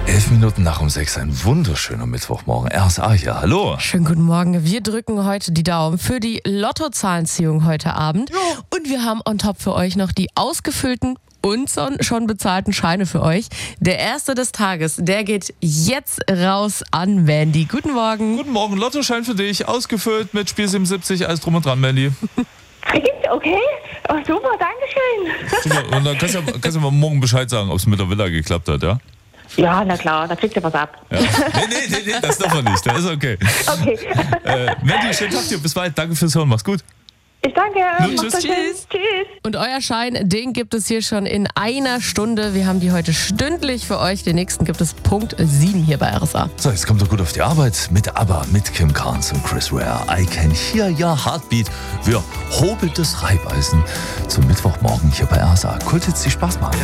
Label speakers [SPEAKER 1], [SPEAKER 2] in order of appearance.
[SPEAKER 1] 11 Minuten nach um 6, ein wunderschöner Mittwochmorgen. RSA hier, hallo.
[SPEAKER 2] Schönen guten Morgen. Wir drücken heute die Daumen für die Lottozahlenziehung heute Abend. Ja. Und wir haben on top für euch noch die ausgefüllten und schon bezahlten Scheine für euch. Der erste des Tages, der geht jetzt raus an Mandy. Guten Morgen.
[SPEAKER 1] Guten Morgen, Lottoschein für dich, ausgefüllt mit Spiel 77, alles drum und dran, Mandy.
[SPEAKER 3] Okay, oh, super, danke schön.
[SPEAKER 1] Super, und dann kannst du mal morgen Bescheid sagen, ob es mit der Villa geklappt hat, ja?
[SPEAKER 3] Ja, na klar, da kriegt ihr was ab.
[SPEAKER 1] Ja. Nee, das darf man nicht, das ist okay.
[SPEAKER 3] Okay.
[SPEAKER 1] Mandy, schönen Tag dir, bis bald, danke fürs Hören, mach's gut.
[SPEAKER 3] Ich danke.
[SPEAKER 2] Tschüss. Und euer Schein, den gibt es hier schon in einer Stunde. Wir haben die heute stündlich für euch. Den nächsten gibt es Punkt 7 hier bei RSA.
[SPEAKER 1] So, jetzt kommt er gut auf die Arbeit mit ABBA, mit Kim Carnes und Chris Ware. I Can Hear Your Heartbeat. Wir hobelt das Reibeisen zum Mittwochmorgen hier bei RSA. Cool, jetzt die Spaß machen.